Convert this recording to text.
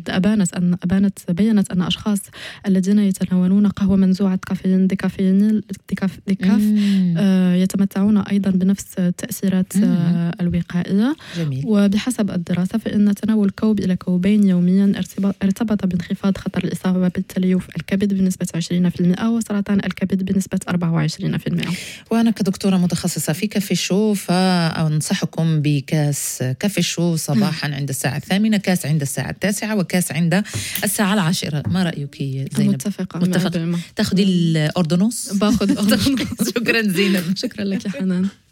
بيّنت أن أشخاص الذين يتناولون قهوة منزوعة كافيين ديكاف يتمتعون أيضا بنفس التأثيرات الوقائية. جميل. وبحسب الدراسة فإن تناول كوب إلى كوبين يوميا ارتبط بانخفاض خطر الإصابة بالتليف الكبد بنسبة 20% وسرطان الكبد بنسبة 24%. وأنا كدكتورة متخصصة في كافي شو فأنصحكم بكاس كافي شو صباحا عند الساعة 8، كاس عند الساعة 9، وكاس عند الساعة 10. ما رأيك زينب؟ متفقة. تأخذي الأردنوس؟ باخذ الأردنوس. شكرا زينب. شكرا لك يا حنان.